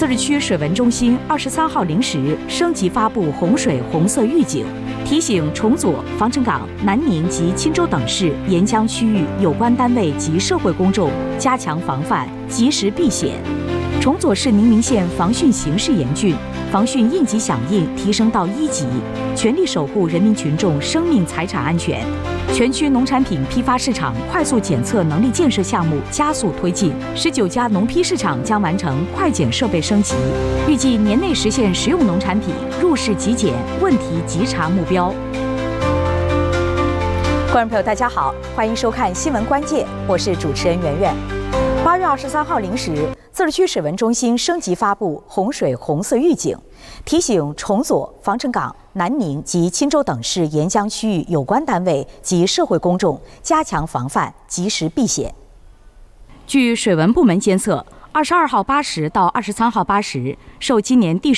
自治区水文中心23号零时升级发布洪水红色预警，提醒崇左、防城港、南宁及钦州等市沿江区域有关单位及社会公众加强防范，及时避险。崇左市宁明县防汛形势严峻，防汛应急响应提升到1级，全力守护人民群众生命财产安全。全区农产品批发市场快速检测能力建设项目加速推进，19家农批市场将完成快检设备升级，预计年内实现食用农产品入市即检、问题即查目标。观众朋友，大家好，欢迎收看新闻关键，我是主持人圆圆。8月23号零时，自治区水文中心升级发布洪水红色预警，提醒崇左、防城港、南宁及钦州等市沿江区域有关单位及社会公众加强防范，及时避险。据水文部门监测，22号8时到23号8时，受今年地